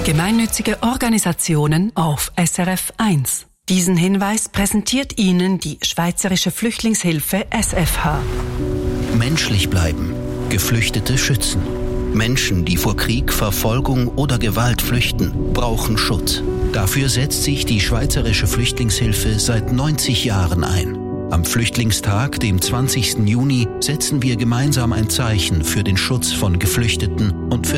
Gemeinnützige Organisationen auf SRF 1. Diesen Hinweis präsentiert Ihnen die Schweizerische Flüchtlingshilfe SFH. Menschlich bleiben. Geflüchtete schützen. Menschen, die vor Krieg, Verfolgung oder Gewalt flüchten, brauchen Schutz. Dafür setzt sich die Schweizerische Flüchtlingshilfe seit 90 Jahren ein. Am Flüchtlingstag, dem 20. Juni, setzen wir gemeinsam ein Zeichen für den Schutz von Geflüchteten und für